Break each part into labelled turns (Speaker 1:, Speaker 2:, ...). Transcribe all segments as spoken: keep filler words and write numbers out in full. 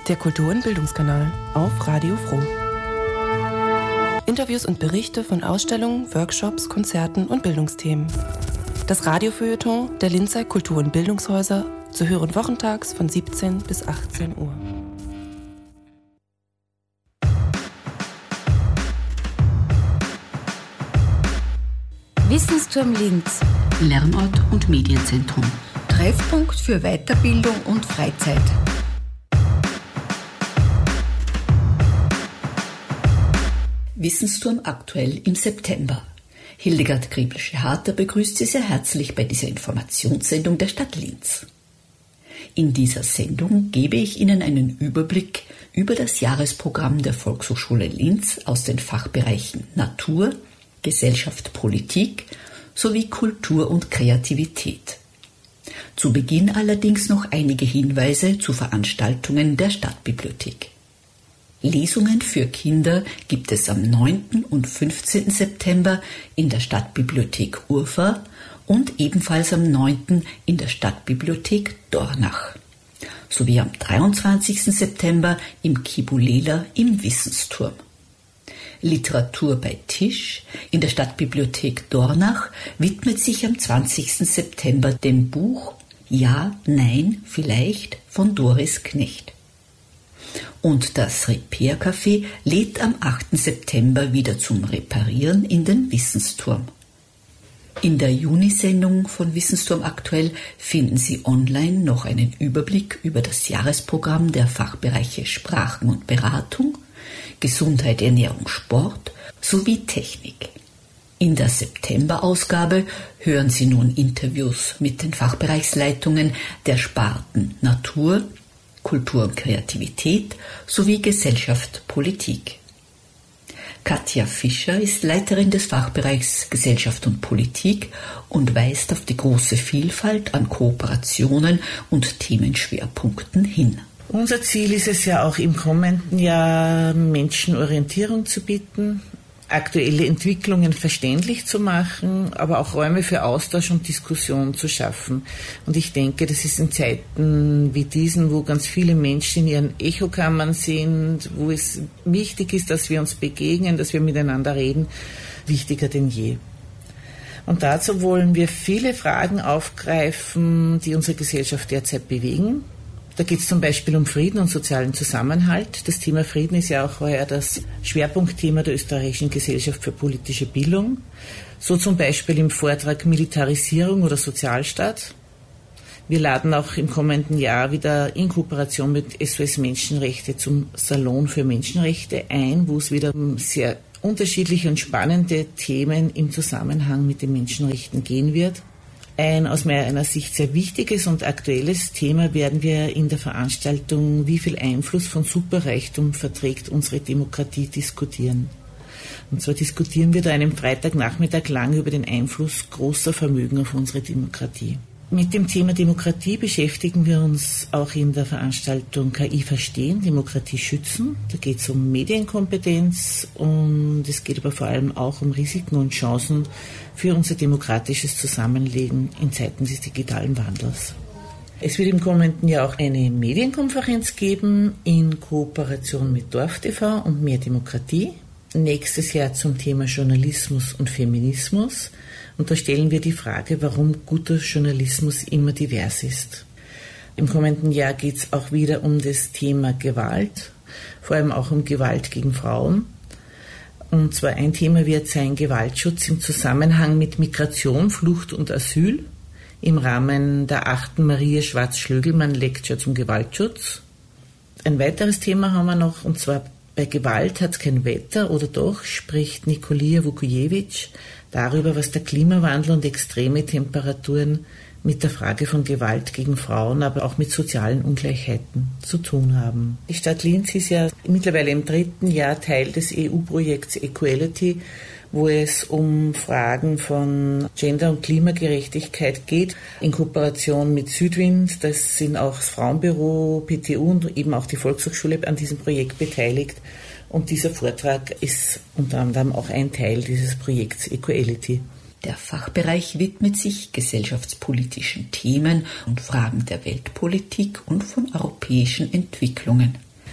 Speaker 1: Der Kultur- und Bildungskanal auf Radio Froh. Interviews und Berichte von Ausstellungen, Workshops, Konzerten und Bildungsthemen. Das Radiofeuilleton der Linzer Kultur- und Bildungshäuser zu hören wochentags von siebzehn bis achtzehn Uhr.
Speaker 2: Wissensturm Linz.
Speaker 3: Lernort und Medienzentrum.
Speaker 2: Treffpunkt für Weiterbildung und Freizeit.
Speaker 3: Wissensturm aktuell im September. Hildegard Griebel-Harter begrüßt Sie sehr herzlich bei dieser Informationssendung der Stadt Linz. In dieser Sendung gebe ich Ihnen einen Überblick über das Jahresprogramm der Volkshochschule Linz aus den Fachbereichen Natur, Gesellschaft, Politik sowie Kultur und Kreativität. Zu Beginn allerdings noch einige Hinweise zu Veranstaltungen der Stadtbibliothek. Lesungen für Kinder gibt es am neunten und fünfzehnten September in der Stadtbibliothek Urfa und ebenfalls am neunten in der Stadtbibliothek Dornach sowie am dreiundzwanzigsten September im Kibulela im Wissensturm. Literatur bei Tisch in der Stadtbibliothek Dornach widmet sich am zwanzigsten September dem Buch Ja, Nein, Vielleicht von Doris Knecht. Und das Repair-Café lädt am achten September wieder zum Reparieren in den Wissensturm. In der Junisendung von Wissensturm aktuell finden Sie online noch einen Überblick über das Jahresprogramm der Fachbereiche Sprachen und Beratung, Gesundheit, Ernährung, Sport sowie Technik. In der September-Ausgabe hören Sie nun Interviews mit den Fachbereichsleitungen der Sparten Natur, Kultur und Kreativität sowie Gesellschaft, Politik. Katja Fischer ist Leiterin des Fachbereichs Gesellschaft und Politik und weist auf die große Vielfalt an Kooperationen und Themenschwerpunkten hin.
Speaker 4: Unser Ziel ist es ja auch im kommenden Jahr, Menschen Orientierung zu bieten, aktuelle Entwicklungen verständlich zu machen, aber auch Räume für Austausch und Diskussion zu schaffen. Und ich denke, das ist in Zeiten wie diesen, wo ganz viele Menschen in ihren Echokammern sind, wo es wichtig ist, dass wir uns begegnen, dass wir miteinander reden, wichtiger denn je. Und dazu wollen wir viele Fragen aufgreifen, die unsere Gesellschaft derzeit bewegen. Da geht es zum Beispiel um Frieden und sozialen Zusammenhalt. Das Thema Frieden ist ja auch heuer das Schwerpunktthema der österreichischen Gesellschaft für politische Bildung. So zum Beispiel im Vortrag Militarisierung oder Sozialstaat. Wir laden auch im kommenden Jahr wieder in Kooperation mit S O S Menschenrechte zum Salon für Menschenrechte ein, wo es wieder um sehr unterschiedliche und spannende Themen im Zusammenhang mit den Menschenrechten gehen wird. Ein aus meiner Sicht sehr wichtiges und aktuelles Thema werden wir in der Veranstaltung Wie viel Einfluss von Superreichtum verträgt unsere Demokratie diskutieren. Und zwar diskutieren wir da einen Freitagnachmittag lang über den Einfluss großer Vermögen auf unsere Demokratie. Mit dem Thema Demokratie beschäftigen wir uns auch in der Veranstaltung K I verstehen, Demokratie schützen. Da geht es um Medienkompetenz und es geht aber vor allem auch um Risiken und Chancen für unser demokratisches Zusammenleben in Zeiten des digitalen Wandels. Es wird im kommenden Jahr auch eine Medienkonferenz geben in Kooperation mit DorfTV und Mehr Demokratie. Nächstes Jahr zum Thema Journalismus und Feminismus. Und da stellen wir die Frage, warum guter Journalismus immer divers ist. Im kommenden Jahr geht es auch wieder um das Thema Gewalt, vor allem auch um Gewalt gegen Frauen. Und zwar ein Thema wird sein Gewaltschutz im Zusammenhang mit Migration, Flucht und Asyl im Rahmen der achten Maria Schwarz-Schlögelmann Lecture zum Gewaltschutz. Ein weiteres Thema haben wir noch, und zwar bei Gewalt hat es kein Wetter, oder doch, spricht Nikolia Vukujewitsch darüber, was der Klimawandel und extreme Temperaturen mit der Frage von Gewalt gegen Frauen, aber auch mit sozialen Ungleichheiten zu tun haben. Die Stadt Linz ist ja mittlerweile im dritten Jahr Teil des E U-Projekts Equality, wo es um Fragen von Gender- und Klimagerechtigkeit geht, in Kooperation mit Südwind. Das sind auch das Frauenbüro, P T U und eben auch die Volkshochschule an diesem Projekt beteiligt. Und dieser Vortrag ist unter anderem auch ein Teil dieses Projekts Equality.
Speaker 3: Der Fachbereich widmet sich gesellschaftspolitischen Themen und Fragen der Weltpolitik und von europäischen Entwicklungen.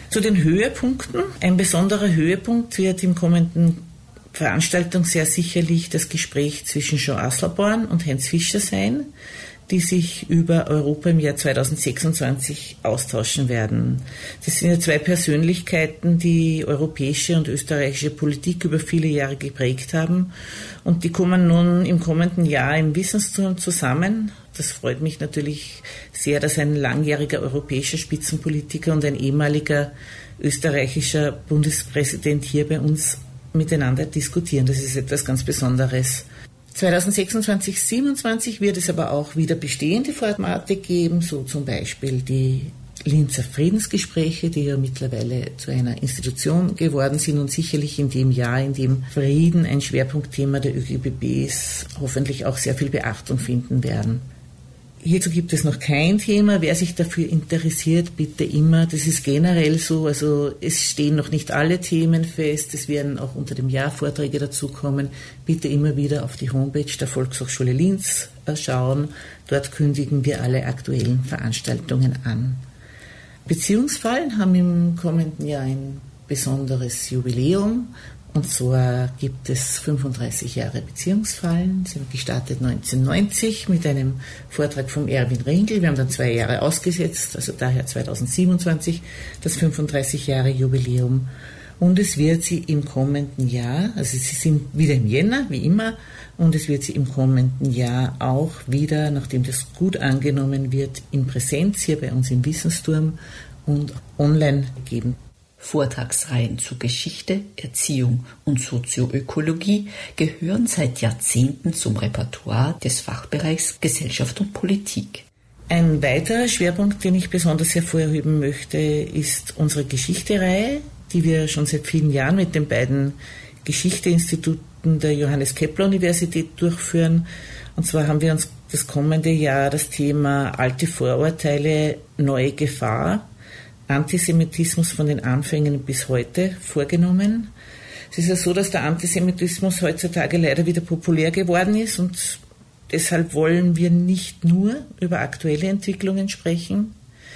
Speaker 4: Zu den Höhepunkten. Ein besonderer Höhepunkt wird im kommenden Veranstaltung sehr sicherlich das Gespräch zwischen Jean Asselborn und Heinz Fischer sein, die sich über Europa im Jahr zweitausendsechsundzwanzig austauschen werden. Das sind ja zwei Persönlichkeiten, die europäische und österreichische Politik über viele Jahre geprägt haben, und die kommen nun im kommenden Jahr im Wissensturm zusammen. Das freut mich natürlich sehr, dass ein langjähriger europäischer Spitzenpolitiker und ein ehemaliger österreichischer Bundespräsident hier bei uns miteinander diskutieren. Das ist etwas ganz Besonderes. zweitausendsechsundzwanzig siebenundzwanzig wird es aber auch wieder bestehende Formate geben, so zum Beispiel die Linzer Friedensgespräche, die ja mittlerweile zu einer Institution geworden sind und sicherlich in dem Jahr, in dem Frieden ein Schwerpunktthema der Ö G B B ist, hoffentlich auch sehr viel Beachtung finden werden. Hierzu gibt es noch kein Thema. Wer sich dafür interessiert, bitte immer. Das ist generell so. Also es stehen noch nicht alle Themen fest. Es werden auch unter dem Jahr Vorträge dazukommen. Bitte immer wieder auf die Homepage der Volkshochschule Linz schauen. Dort kündigen wir alle aktuellen Veranstaltungen an. Beziehungsfallen haben im kommenden Jahr ein besonderes Jubiläum. Und zwar gibt es fünfunddreißig Jahre Beziehungsfallen. Sie sind gestartet neunzehnhundertneunzig mit einem Vortrag vom Erwin Ringel. Wir haben dann zwei Jahre ausgesetzt, also daher zweitausendsiebenundzwanzig das fünfunddreißig Jahre Jubiläum. Und es wird sie im kommenden Jahr, also sie sind wieder im Jänner, wie immer, und es wird sie im kommenden Jahr auch wieder, nachdem das gut angenommen wird, in Präsenz hier bei uns im Wissensturm und online geben.
Speaker 3: Vortragsreihen zu Geschichte, Erziehung und Sozioökologie gehören seit Jahrzehnten zum Repertoire des Fachbereichs Gesellschaft und Politik.
Speaker 4: Ein weiterer Schwerpunkt, den ich besonders hervorheben möchte, ist unsere Geschichte-Reihe, die wir schon seit vielen Jahren mit den beiden Geschichteinstituten der Johannes Kepler Universität durchführen. Und zwar haben wir uns das kommende Jahr das Thema Alte Vorurteile, neue Gefahr, Antisemitismus von den Anfängen bis heute vorgenommen. Es ist ja so, dass der Antisemitismus heutzutage leider wieder populär geworden ist, und deshalb wollen wir nicht nur über aktuelle Entwicklungen sprechen,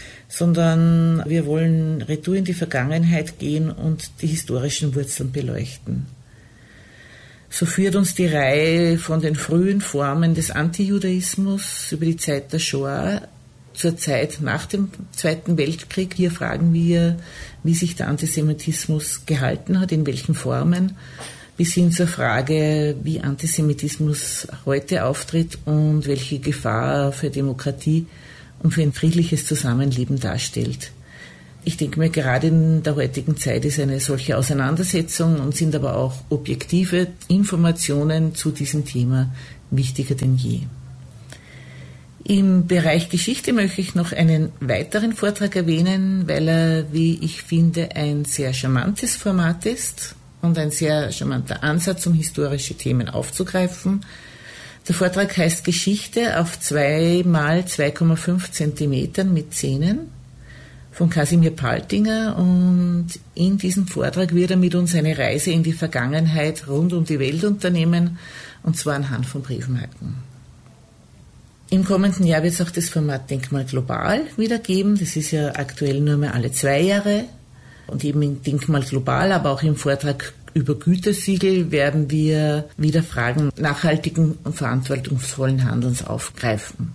Speaker 4: sondern wir wollen retour in die Vergangenheit gehen und die historischen Wurzeln beleuchten. So führt uns die Reihe von den frühen Formen des Antijudaismus über die Zeit der Shoah zur Zeit nach dem Zweiten Weltkrieg. Hier fragen wir, wie sich der Antisemitismus gehalten hat, in welchen Formen, bis hin zur Frage, wie Antisemitismus heute auftritt und welche Gefahr für Demokratie und für ein friedliches Zusammenleben darstellt. Ich denke mir, gerade in der heutigen Zeit ist eine solche Auseinandersetzung und sind aber auch objektive Informationen zu diesem Thema wichtiger denn je. Im Bereich Geschichte möchte ich noch einen weiteren Vortrag erwähnen, weil er, wie ich finde, ein sehr charmantes Format ist und ein sehr charmanter Ansatz, um historische Themen aufzugreifen. Der Vortrag heißt Geschichte auf zwei mal zwei Komma fünf Zentimetern mit Szenen von Kasimir Paltinger, und in diesem Vortrag wird er mit uns eine Reise in die Vergangenheit rund um die Welt unternehmen, und zwar anhand von Briefmarken. Im kommenden Jahr wird es auch das Format Denkmal Global wieder geben. Das ist ja aktuell nur mehr alle zwei Jahre. Und eben in Denkmal Global, aber auch im Vortrag über Gütesiegel werden wir wieder Fragen nachhaltigen und verantwortungsvollen Handelns aufgreifen.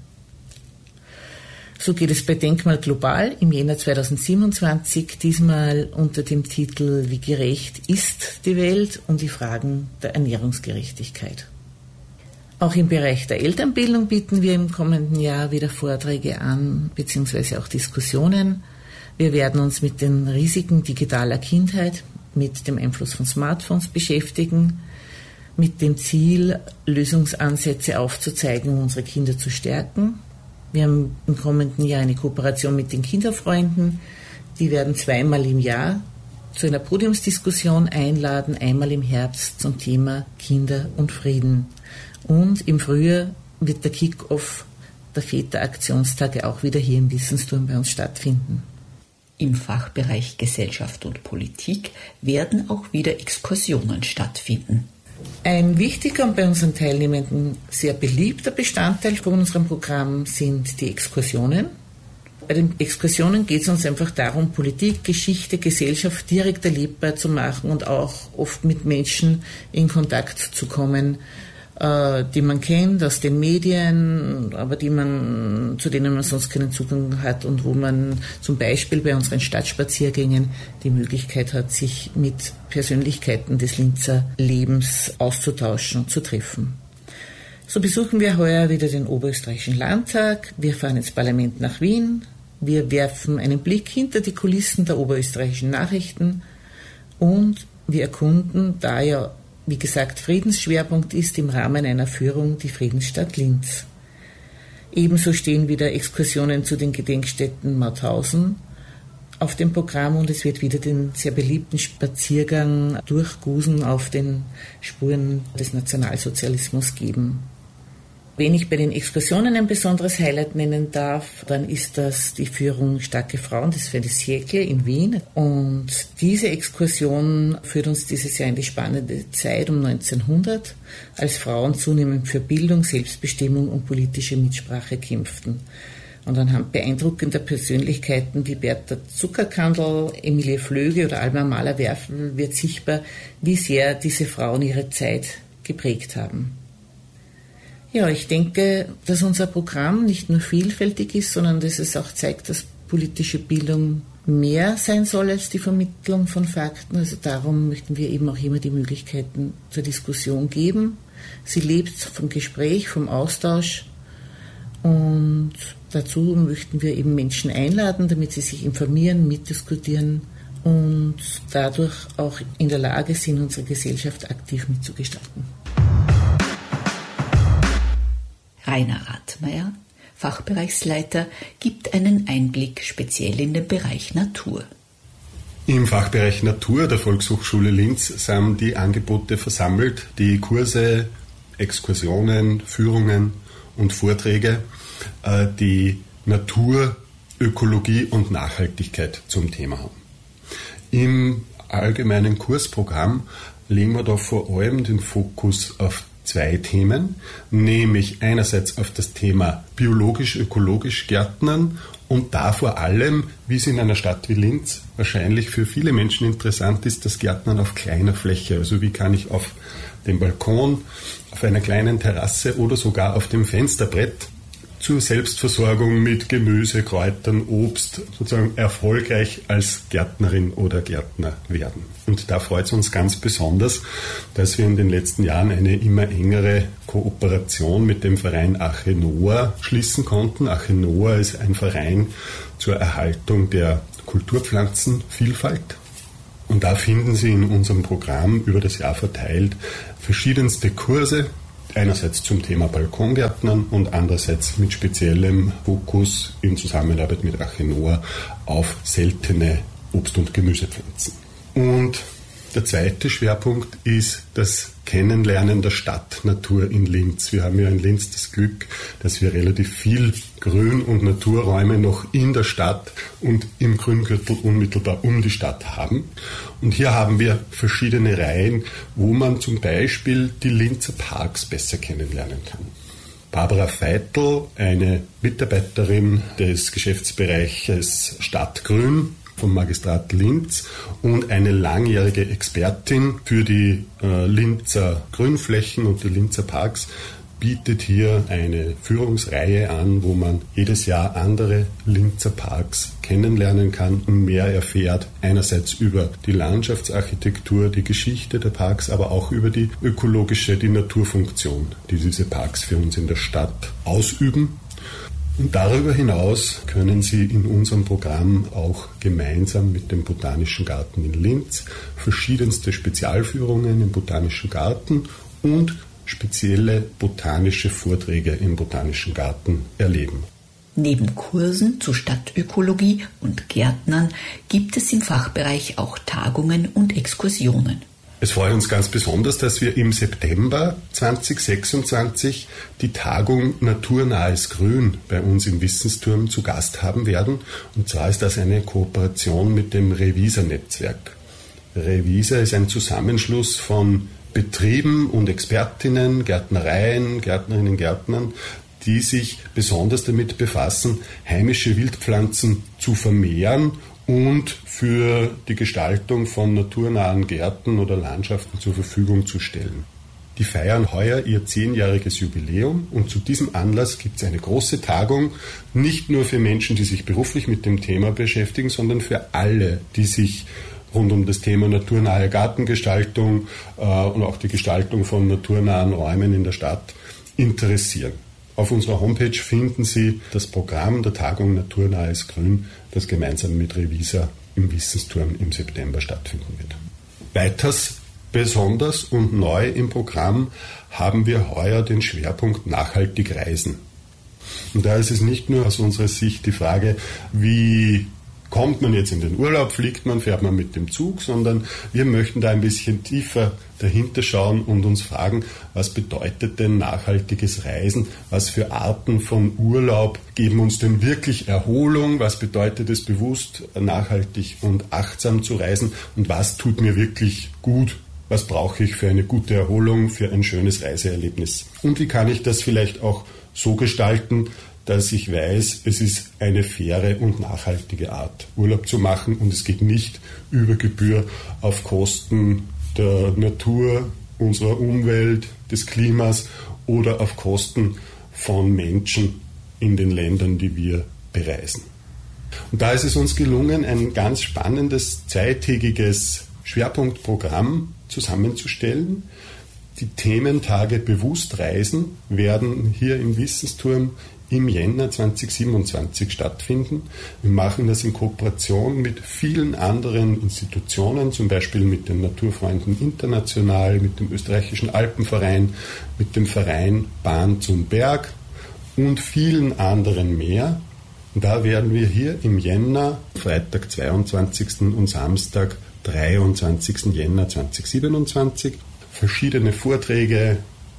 Speaker 4: So geht es bei Denkmal Global im Jänner zweitausendsiebenundzwanzig, diesmal unter dem Titel Wie gerecht ist die Welt, um die Fragen der Ernährungsgerechtigkeit. Auch im Bereich der Elternbildung bieten wir im kommenden Jahr wieder Vorträge an, beziehungsweise auch Diskussionen. Wir werden uns mit den Risiken digitaler Kindheit, mit dem Einfluss von Smartphones beschäftigen, mit dem Ziel, Lösungsansätze aufzuzeigen, um unsere Kinder zu stärken. Wir haben im kommenden Jahr eine Kooperation mit den Kinderfreunden. Die werden zweimal im Jahr zu einer Podiumsdiskussion einladen, einmal im Herbst zum Thema Kinder und Frieden. Und im Frühjahr wird der Kick-Off der Väteraktionstage auch wieder hier im Wissensturm bei uns stattfinden.
Speaker 3: Im Fachbereich Gesellschaft und Politik werden auch wieder Exkursionen stattfinden.
Speaker 4: Ein wichtiger und bei unseren Teilnehmenden sehr beliebter Bestandteil von unserem Programm sind die Exkursionen. Bei den Exkursionen geht es uns einfach darum, Politik, Geschichte, Gesellschaft direkt erlebbar zu machen und auch oft mit Menschen in Kontakt zu kommen, die man kennt aus den Medien, aber die man, zu denen man sonst keinen Zugang hat und wo man zum Beispiel bei unseren Stadtspaziergängen die Möglichkeit hat, sich mit Persönlichkeiten des Linzer Lebens auszutauschen und zu treffen. So besuchen wir heuer wieder den Oberösterreichischen Landtag, wir fahren ins Parlament nach Wien, wir werfen einen Blick hinter die Kulissen der oberösterreichischen Nachrichten und wir erkunden, da ja wie gesagt, Friedensschwerpunkt ist im Rahmen einer Führung die Friedensstadt Linz. Ebenso stehen wieder Exkursionen zu den Gedenkstätten Mauthausen auf dem Programm und es wird wieder den sehr beliebten Spaziergang durch Gusen auf den Spuren des Nationalsozialismus geben. Wenn ich bei den Exkursionen ein besonderes Highlight nennen darf, dann ist das die Führung Starke Frauen des Fin de Siècle in Wien. Und diese Exkursion führt uns dieses Jahr in die spannende Zeit um neunzehnhundert, als Frauen zunehmend für Bildung, Selbstbestimmung und politische Mitsprache kämpften. Und anhand beeindruckender Persönlichkeiten wie Bertha Zuckerkandl, Emilie Flöge oder Alma Mahler-Werfel wird sichtbar, wie sehr diese Frauen ihre Zeit geprägt haben. Ja, ich denke, dass unser Programm nicht nur vielfältig ist, sondern dass es auch zeigt, dass politische Bildung mehr sein soll als die Vermittlung von Fakten. Also darum möchten wir eben auch immer die Möglichkeiten zur Diskussion geben. Sie lebt vom Gespräch, vom Austausch und dazu möchten wir eben Menschen einladen, damit sie sich informieren, mitdiskutieren und dadurch auch in der Lage sind, unsere Gesellschaft aktiv mitzugestalten.
Speaker 3: Rainer Rathmeier, Fachbereichsleiter, gibt einen Einblick speziell in den Bereich Natur.
Speaker 5: Im Fachbereich Natur der Volkshochschule Linz sind die Angebote versammelt, die Kurse, Exkursionen, Führungen und Vorträge, die Natur, Ökologie und Nachhaltigkeit zum Thema haben. Im allgemeinen Kursprogramm legen wir da vor allem den Fokus auf zwei Themen, nämlich einerseits auf das Thema biologisch-ökologisch Gärtnern und da vor allem, wie es in einer Stadt wie Linz wahrscheinlich für viele Menschen interessant ist, das Gärtnern auf kleiner Fläche. Also wie kann ich auf dem Balkon, auf einer kleinen Terrasse oder sogar auf dem Fensterbrett zur Selbstversorgung mit Gemüse, Kräutern, Obst sozusagen erfolgreich als Gärtnerin oder Gärtner werden. Und da freut es uns ganz besonders, dass wir in den letzten Jahren eine immer engere Kooperation mit dem Verein Arche Noah schließen konnten. Arche Noah ist ein Verein zur Erhaltung der Kulturpflanzenvielfalt. Und da finden Sie in unserem Programm über das Jahr verteilt verschiedenste Kurse, einerseits zum Thema Balkongärtnern und andererseits mit speziellem Fokus in Zusammenarbeit mit Arche Noah auf seltene Obst- und Gemüsepflanzen. Und der zweite Schwerpunkt ist das Kennenlernen der Stadtnatur in Linz. Wir haben ja in Linz das Glück, dass wir relativ viel Grün- und Naturräume noch in der Stadt und im Grüngürtel unmittelbar um die Stadt haben. Und hier haben wir verschiedene Reihen, wo man zum Beispiel die Linzer Parks besser kennenlernen kann. Barbara Veitel, eine Mitarbeiterin des Geschäftsbereiches Stadtgrün vom Magistrat Linz und eine langjährige Expertin für die äh, Linzer Grünflächen und die Linzer Parks, bietet hier eine Führungsreihe an, wo man jedes Jahr andere Linzer Parks kennenlernen kann und mehr erfährt, einerseits über die Landschaftsarchitektur, die Geschichte der Parks, aber auch über die ökologische, die Naturfunktion, die diese Parks für uns in der Stadt ausüben. Und darüber hinaus können Sie in unserem Programm auch gemeinsam mit dem Botanischen Garten in Linz verschiedenste Spezialführungen im Botanischen Garten und spezielle botanische Vorträge im Botanischen Garten erleben.
Speaker 3: Neben Kursen zu Stadtökologie und Gärtnern gibt es im Fachbereich auch Tagungen und Exkursionen.
Speaker 5: Es freut uns ganz besonders, dass wir im September zweitausendsechsundzwanzig die Tagung Naturnahes Grün bei uns im Wissensturm zu Gast haben werden. Und zwar ist das eine Kooperation mit dem Revisa-Netzwerk. Revisa ist ein Zusammenschluss von Betrieben und Expertinnen, Gärtnereien, Gärtnerinnen und Gärtnern, die sich besonders damit befassen, heimische Wildpflanzen zu vermehren und für die Gestaltung von naturnahen Gärten oder Landschaften zur Verfügung zu stellen. Die feiern heuer ihr zehnjähriges Jubiläum und zu diesem Anlass gibt es eine große Tagung, nicht nur für Menschen, die sich beruflich mit dem Thema beschäftigen, sondern für alle, die sich rund um das Thema naturnahe Gartengestaltung äh, und auch die Gestaltung von naturnahen Räumen in der Stadt interessieren. Auf unserer Homepage finden Sie das Programm der Tagung Naturnahes Grün, das gemeinsam mit Revisa im Wissensturm im September stattfinden wird. Weiters besonders und neu im Programm haben wir heuer den Schwerpunkt nachhaltig reisen. Und da ist es nicht nur aus unserer Sicht die Frage, wie kommt man jetzt in den Urlaub, fliegt man, fährt man mit dem Zug, sondern wir möchten da ein bisschen tiefer dahinter schauen und uns fragen, was bedeutet denn nachhaltiges Reisen? Was für Arten von Urlaub geben uns denn wirklich Erholung? Was bedeutet es bewusst, nachhaltig und achtsam zu reisen? Und was tut mir wirklich gut? Was brauche ich für eine gute Erholung, für ein schönes Reiseerlebnis? Und wie kann ich das vielleicht auch so gestalten, dass ich weiß, es ist eine faire und nachhaltige Art, Urlaub zu machen und es geht nicht über Gebühr auf Kosten der Natur, unserer Umwelt, des Klimas oder auf Kosten von Menschen in den Ländern, die wir bereisen. Und da ist es uns gelungen, ein ganz spannendes zweitägiges Schwerpunktprogramm zusammenzustellen. Die Thementage Bewusst Reisen werden hier im Wissensturm im Jänner zweitausendsiebenundzwanzig stattfinden. Wir machen das in Kooperation mit vielen anderen Institutionen, zum Beispiel mit den Naturfreunden International, mit dem österreichischen Alpenverein, mit dem Verein Bahn zum Berg und vielen anderen mehr. Und da werden wir hier im Jänner, Freitag zweiundzwanzigsten und Samstag dreiundzwanzigsten Jänner zweitausendsiebenundzwanzig, verschiedene Vorträge,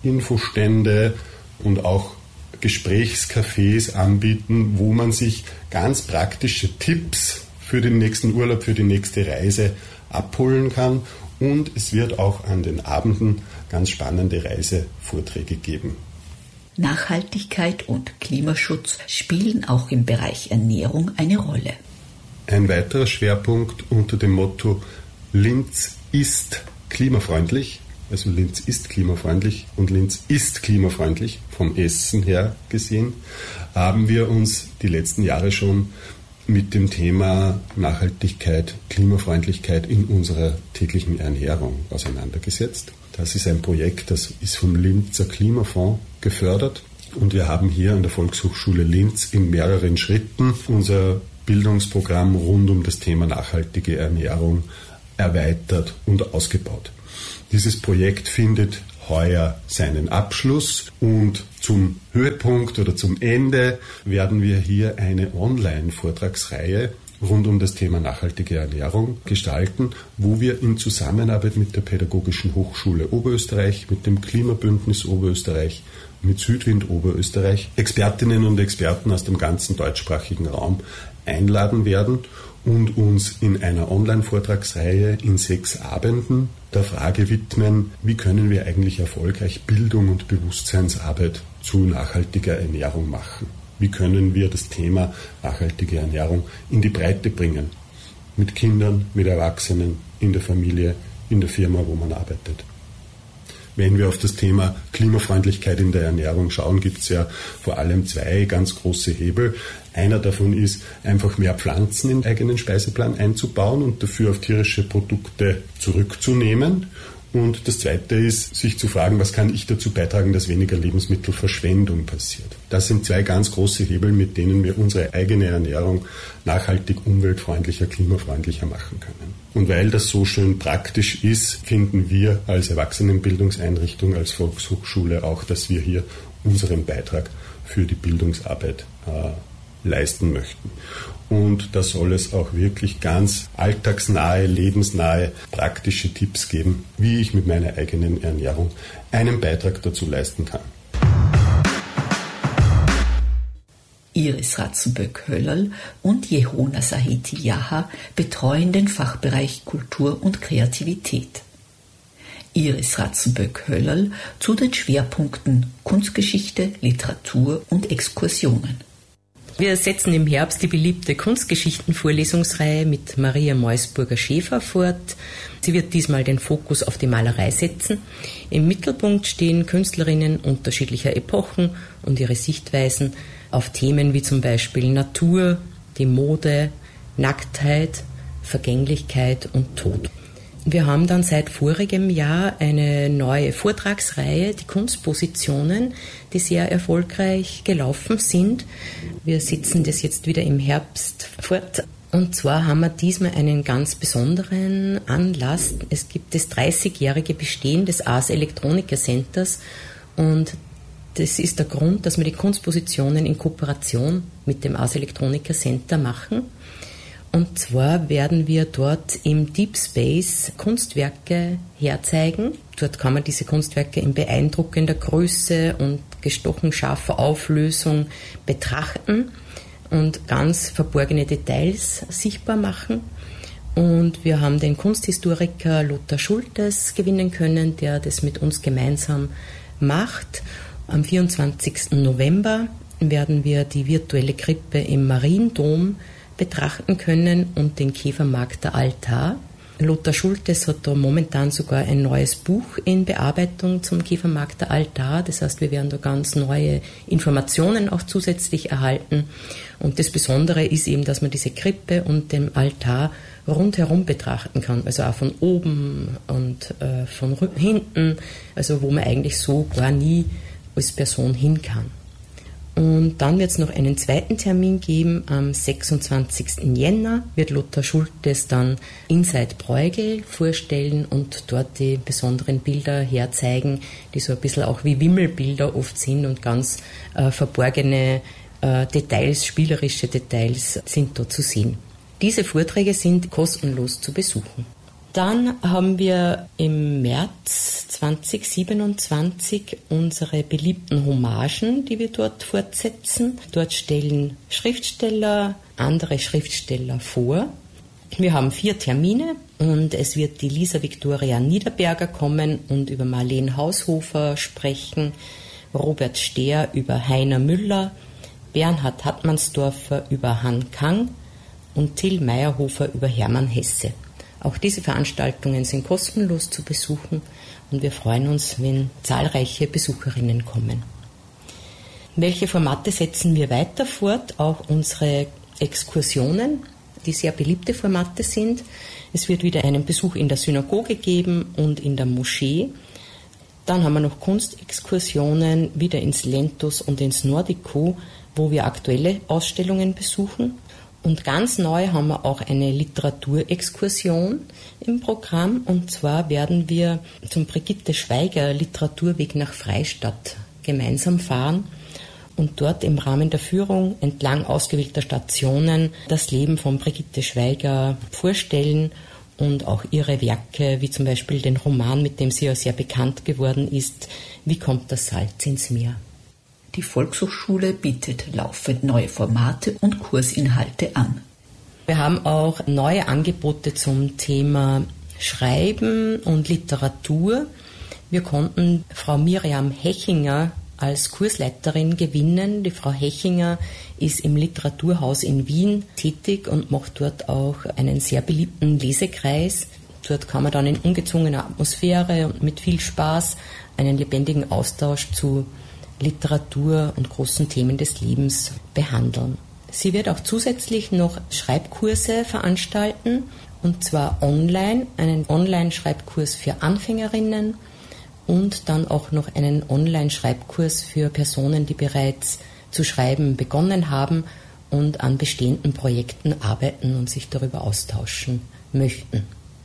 Speaker 5: Infostände und auch Gesprächscafés anbieten, wo man sich ganz praktische Tipps für den nächsten Urlaub, für die nächste Reise abholen kann. Und es wird auch an den Abenden ganz spannende Reisevorträge geben.
Speaker 3: Nachhaltigkeit und Klimaschutz spielen auch im Bereich Ernährung eine Rolle.
Speaker 5: Ein weiterer Schwerpunkt unter dem Motto Linz ist klimafreundlich. Also Linz ist klimafreundlich und Linz ist klimafreundlich, vom Essen her gesehen, haben wir uns die letzten Jahre schon mit dem Thema Nachhaltigkeit, Klimafreundlichkeit in unserer täglichen Ernährung auseinandergesetzt. Das ist ein Projekt, das ist vom Linzer Klimafonds gefördert und wir haben hier an der Volkshochschule Linz in mehreren Schritten unser Bildungsprogramm rund um das Thema nachhaltige Ernährung erweitert und ausgebaut. Dieses Projekt findet heuer seinen Abschluss und zum Höhepunkt oder zum Ende werden wir hier eine Online-Vortragsreihe rund um das Thema nachhaltige Ernährung gestalten, wo wir in Zusammenarbeit mit der Pädagogischen Hochschule Oberösterreich, mit dem Klimabündnis Oberösterreich, mit Südwind Oberösterreich Expertinnen und Experten aus dem ganzen deutschsprachigen Raum einladen werden und uns in einer Online-Vortragsreihe in sechs Abenden der Frage widmen, wie können wir eigentlich erfolgreich Bildung und Bewusstseinsarbeit zu nachhaltiger Ernährung machen? Wie können wir das Thema nachhaltige Ernährung in die Breite bringen? Mit Kindern, mit Erwachsenen, in der Familie, in der Firma, wo man arbeitet. Wenn wir auf das Thema Klimafreundlichkeit in der Ernährung schauen, gibt es ja vor allem zwei ganz große Hebel. Einer davon ist, einfach mehr Pflanzen in den eigenen Speiseplan einzubauen und dafür auf tierische Produkte zurückzunehmen. Und das Zweite ist, sich zu fragen, was kann ich dazu beitragen, dass weniger Lebensmittelverschwendung passiert. Das sind zwei ganz große Hebel, mit denen wir unsere eigene Ernährung nachhaltig, umweltfreundlicher, klimafreundlicher machen können. Und weil das so schön praktisch ist, finden wir als Erwachsenenbildungseinrichtung, als Volkshochschule auch, dass wir hier unseren Beitrag für die Bildungsarbeit äh, leisten möchten. Und da soll es auch wirklich ganz alltagsnahe, lebensnahe, praktische Tipps geben, wie ich mit meiner eigenen Ernährung einen Beitrag dazu leisten kann.
Speaker 3: Iris Ratzenböck-Höllerl und Jehona Saheti Yaha betreuen den Fachbereich Kultur und Kreativität. Iris Ratzenböck-Höllerl zu den Schwerpunkten Kunstgeschichte, Literatur und Exkursionen.
Speaker 6: Wir setzen im Herbst die beliebte Kunstgeschichten-Vorlesungsreihe mit Maria Meusburger-Schäfer fort. Sie wird diesmal den Fokus auf die Malerei setzen. Im Mittelpunkt stehen Künstlerinnen unterschiedlicher Epochen und ihre Sichtweisen auf Themen wie zum Beispiel Natur, die Mode, Nacktheit, Vergänglichkeit und Tod. Wir haben dann seit vorigem Jahr eine neue Vortragsreihe, die Kunstpositionen, die sehr erfolgreich gelaufen sind. Wir setzen das jetzt wieder im Herbst fort. Und zwar haben wir diesmal einen ganz besonderen Anlass. Es gibt das dreißigjährige Bestehen des Ars Electronica Centers und das ist der Grund, dass wir die Kunstpositionen in Kooperation mit dem Ars Electronica Center machen. Und zwar werden wir dort im Deep Space Kunstwerke herzeigen. Dort kann man diese Kunstwerke in beeindruckender Größe und gestochen scharfer Auflösung betrachten und ganz verborgene Details sichtbar machen. Und wir haben den Kunsthistoriker Lothar Schultes gewinnen können, der das mit uns gemeinsam macht. Am vierundzwanzigsten November werden wir die virtuelle Krippe im Mariendom betrachten können und den Käfermarkt der Altar. Lothar Schultes hat da momentan sogar ein neues Buch in Bearbeitung zum Käfermarkt der Altar. Das heißt, wir werden da ganz neue Informationen auch zusätzlich erhalten. Und das Besondere ist eben, dass man diese Krippe und den Altar rundherum betrachten kann. Also auch von oben und äh, von hinten, also wo man eigentlich so gar nie als Person hin kann. Und dann wird es noch einen zweiten Termin geben. Am sechsundzwanzigsten Jänner wird Lothar Schultes dann Inside Bruegel vorstellen und dort die besonderen Bilder herzeigen, die so ein bisschen auch wie Wimmelbilder oft sind und ganz äh, verborgene äh, Details, spielerische Details sind dort zu sehen. Diese Vorträge sind kostenlos zu besuchen. Dann haben wir im März zweitausendsiebenundzwanzig unsere beliebten Hommagen, die wir dort fortsetzen. Dort stellen Schriftsteller andere Schriftsteller vor. Wir haben vier Termine und es wird die Lisa Victoria Niederberger kommen und über Marlene Haushofer sprechen, Robert Stehr über Heiner Müller, Bernhard Hartmannsdorfer über Han Kang und Till Meyerhofer über Hermann Hesse. Auch diese Veranstaltungen sind kostenlos zu besuchen und wir freuen uns, wenn zahlreiche Besucherinnen kommen. Welche Formate setzen wir weiter fort? Auch unsere Exkursionen, die sehr beliebte Formate sind. Es wird wieder einen Besuch in der Synagoge geben und in der Moschee. Dann haben wir noch Kunstexkursionen wieder ins Lentus und ins Nordico, wo wir aktuelle Ausstellungen besuchen. Und ganz neu haben wir auch eine Literaturexkursion im Programm. Und zwar werden wir zum Brigitte Schweiger Literaturweg nach Freistadt gemeinsam fahren und dort im Rahmen der Führung entlang ausgewählter Stationen das Leben von Brigitte Schweiger vorstellen und auch ihre Werke, wie zum Beispiel den Roman, mit dem sie ja sehr bekannt geworden ist, Wie kommt das Salz ins Meer?
Speaker 3: Die Volkshochschule bietet laufend neue Formate und Kursinhalte an.
Speaker 6: Wir haben auch neue Angebote zum Thema Schreiben und Literatur. Wir konnten Frau Miriam Hechinger als Kursleiterin gewinnen. Die Frau Hechinger ist im Literaturhaus in Wien tätig und macht dort auch einen sehr beliebten Lesekreis. Dort kann man dann in ungezwungener Atmosphäre und mit viel Spaß einen lebendigen Austausch zu Literatur und großen Themen des Lebens behandeln. Sie wird auch zusätzlich noch Schreibkurse veranstalten, und zwar online, einen Online-Schreibkurs für Anfängerinnen und dann auch noch einen Online-Schreibkurs für Personen, die bereits zu schreiben begonnen haben und an bestehenden Projekten arbeiten und sich darüber austauschen möchten.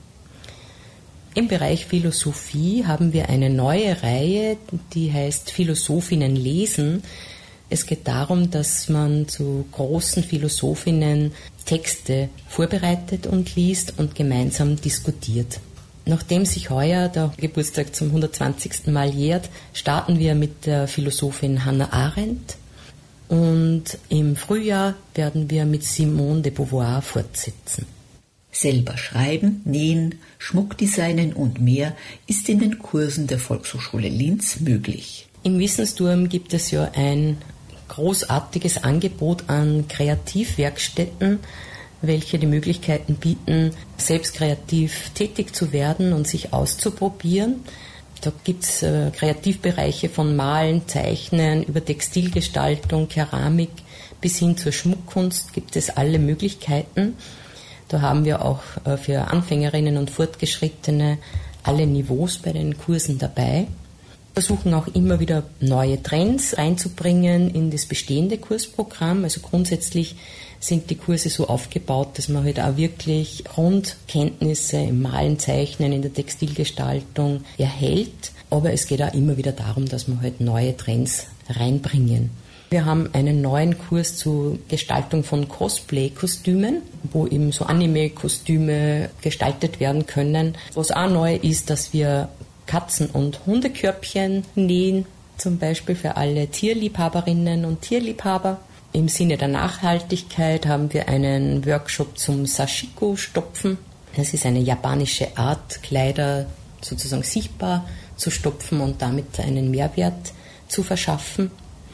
Speaker 6: Im Bereich Philosophie haben wir eine neue Reihe, die heißt Philosophinnen lesen. Es geht darum, dass man zu großen Philosophinnen Texte vorbereitet und liest und gemeinsam diskutiert. Nachdem sich heuer der Geburtstag zum hundertzwanzigsten Mal jährt, starten wir mit der Philosophin Hannah Arendt und im Frühjahr werden wir mit Simone de Beauvoir fortsetzen.
Speaker 3: Selber schreiben, nähen, Schmuckdesignen und mehr ist in den Kursen der Volkshochschule Linz möglich.
Speaker 6: Im Wissensturm gibt es ja ein großartiges Angebot an Kreativwerkstätten, welche die Möglichkeiten bieten, selbst kreativ tätig zu werden und sich auszuprobieren. Da gibt es äh, Kreativbereiche von Malen, Zeichnen, über Textilgestaltung, Keramik bis hin zur Schmuckkunst gibt es alle Möglichkeiten. Da haben wir auch äh, für Anfängerinnen und Fortgeschrittene alle Niveaus bei den Kursen dabei. Wir versuchen auch immer wieder neue Trends reinzubringen in das bestehende Kursprogramm. Also grundsätzlich sind die Kurse so aufgebaut, dass man halt auch wirklich Grundkenntnisse im Malen, Zeichnen, in der Textilgestaltung erhält. Aber es geht auch immer wieder darum, dass wir halt neue Trends reinbringen. Wir haben einen neuen Kurs zur Gestaltung von Cosplay-Kostümen, wo eben so Anime-Kostüme gestaltet werden können. Was auch neu ist, dass wir Katzen- und Hundekörbchen nähen, zum Beispiel für alle Tierliebhaberinnen und Tierliebhaber. Im Sinne der Nachhaltigkeit haben wir einen Workshop zum Sashiko-Stopfen. Das ist eine japanische Art, Kleider sozusagen sichtbar zu stopfen und damit einen Mehrwert zu verschaffen.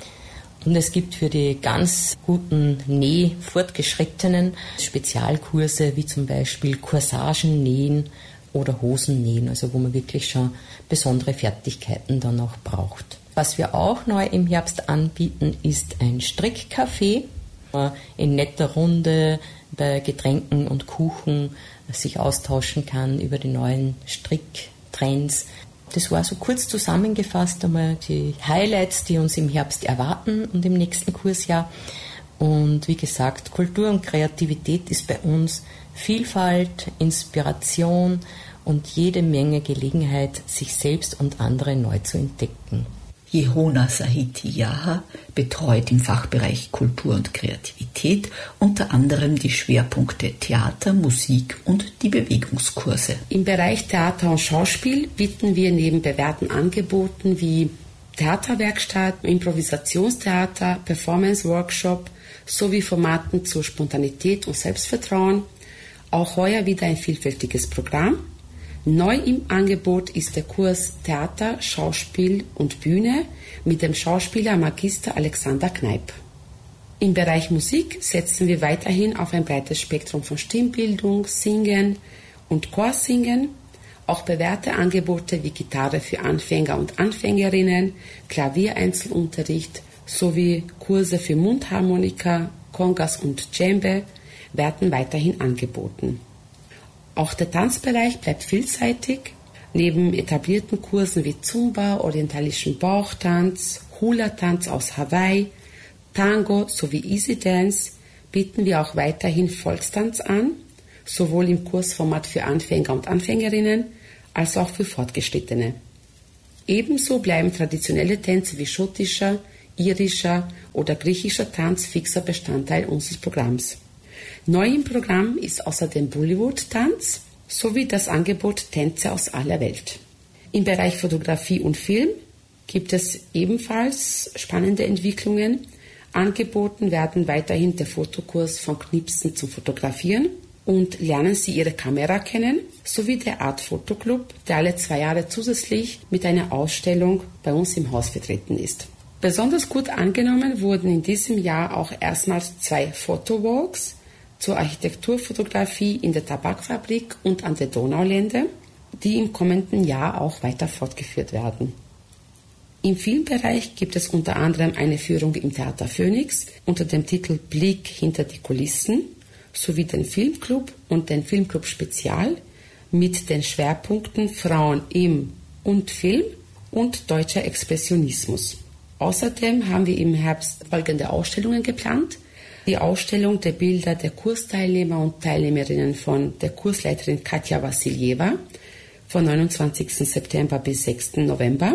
Speaker 6: Und es gibt für die ganz guten Näh-Fortgeschrittenen Spezialkurse wie zum Beispiel Corsagen nähen oder Hosen nähen, also wo man wirklich schon besondere Fertigkeiten dann auch braucht. Was wir auch neu im Herbst anbieten, ist ein Strickcafé, wo man in netter Runde bei Getränken und Kuchen sich austauschen kann über die neuen Stricktrends. Das war so kurz zusammengefasst einmal die Highlights, die uns im Herbst erwarten und im nächsten Kursjahr. Und wie gesagt, Kultur und Kreativität ist bei uns Vielfalt, Inspiration und jede Menge Gelegenheit, sich selbst und andere neu zu entdecken.
Speaker 3: Jehona Sahiti Yaha betreut im Fachbereich Kultur und Kreativität unter anderem die Schwerpunkte Theater, Musik und die Bewegungskurse.
Speaker 7: Im Bereich Theater und Schauspiel bieten wir neben bewährten Angeboten wie Theaterwerkstatt, Improvisationstheater, Performance-Workshop sowie Formaten zur Spontanität und Selbstvertrauen auch heuer wieder ein vielfältiges Programm. Neu im Angebot ist der Kurs Theater, Schauspiel und Bühne mit dem Schauspieler Magister Alexander Kneip. Im Bereich Musik setzen wir weiterhin auf ein breites Spektrum von Stimmbildung, Singen und Chorsingen. Auch bewährte Angebote wie Gitarre für Anfänger und Anfängerinnen, Klaviereinzelunterricht sowie Kurse für Mundharmonika, Congas und Djembe werden weiterhin angeboten. Auch der Tanzbereich bleibt vielseitig. Neben etablierten Kursen wie Zumba, orientalischen Bauchtanz, Hula-Tanz aus Hawaii, Tango sowie Easy Dance bieten wir auch weiterhin Volkstanz an, sowohl im Kursformat für Anfänger und Anfängerinnen als auch für Fortgeschrittene. Ebenso bleiben traditionelle Tänze wie schottischer, irischer oder griechischer Tanz fixer Bestandteil unseres Programms. Neu im Programm ist außerdem Bollywood-Tanz sowie das Angebot Tänze aus aller Welt. Im Bereich Fotografie und Film gibt es ebenfalls spannende Entwicklungen. Angeboten werden weiterhin der Fotokurs vom Knipsen zum Fotografieren und lernen Sie Ihre Kamera kennen, sowie der Art Fotoclub, der alle zwei Jahre zusätzlich mit einer Ausstellung bei uns im Haus vertreten ist. Besonders gut angenommen wurden in diesem Jahr auch erstmals zwei Fotowalks zur Architekturfotografie in der Tabakfabrik und an der Donaulände, die im kommenden Jahr auch weiter fortgeführt werden. Im Filmbereich gibt es unter anderem eine Führung im Theater Phoenix unter dem Titel Blick hinter die Kulissen sowie den Filmclub und den Filmclub Spezial mit den Schwerpunkten Frauen im und Film und deutscher Expressionismus. Außerdem haben wir im Herbst folgende Ausstellungen geplant. Die Ausstellung der Bilder der Kursteilnehmer und Teilnehmerinnen von der Kursleiterin Katja Wassiljeva von neunundzwanzigsten September bis sechsten November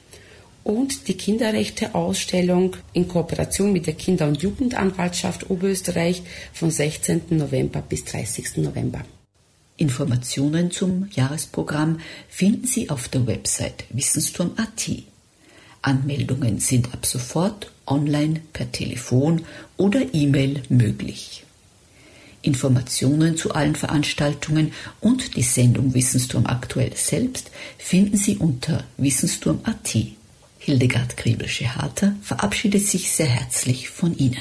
Speaker 7: und die Kinderrechte-Ausstellung in Kooperation mit der Kinder- und Jugendanwaltschaft Oberösterreich von sechzehnten November bis dreißigsten November.
Speaker 3: Informationen zum Jahresprogramm finden Sie auf der Website wissensturm punkt a t. Anmeldungen sind ab sofort online per Telefon oder E-Mail möglich. Informationen zu allen Veranstaltungen und die Sendung Wissensturm aktuell selbst finden Sie unter wissensturm punkt at. Hildegard Griebel-Schehater verabschiedet sich sehr herzlich von Ihnen.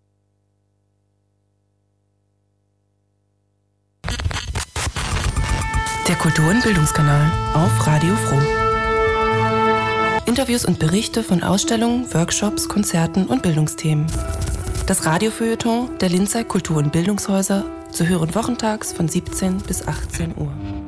Speaker 1: Der Kultur- und Bildungskanal auf Radio Froh. Interviews und Berichte von Ausstellungen, Workshops, Konzerten und Bildungsthemen. Das Radiofeuilleton der Linzer Kultur- und Bildungshäuser zu hören wochentags von siebzehn bis achtzehn Uhr.